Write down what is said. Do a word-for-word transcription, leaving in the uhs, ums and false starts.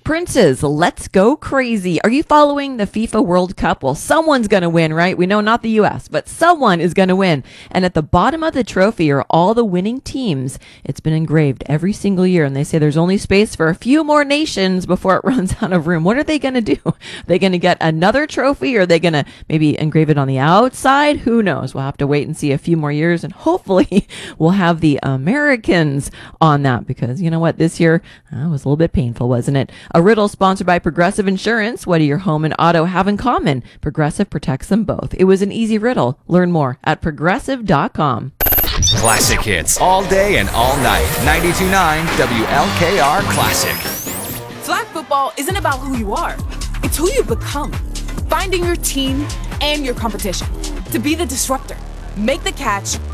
Princes, let's go crazy. Are you following the FIFA World Cup? Well, someone's going to win, right? We know not the U S, but someone is going to win. And at the bottom of the trophy are all the winning teams. It's been engraved every single year, and they say there's only space for a few more nations before it runs out of room. What are they going to do? Are they going to get another trophy, or are they going to maybe engrave it on the outside? Who knows? We'll have to wait and see a few more years, and hopefully we'll have the Americans on that, because you know what? This year uh, was a little bit painful, wasn't it? A riddle sponsored by Progressive Insurance. What do your home and auto have in common? Progressive protects them both. It was an easy riddle. Learn more at progressive dot com. Classic hits all day and all night. ninety-two point nine W L K R Classic. Flag football isn't about who you are. It's who you become. Finding your team and your competition. To be the disruptor. Make the catch.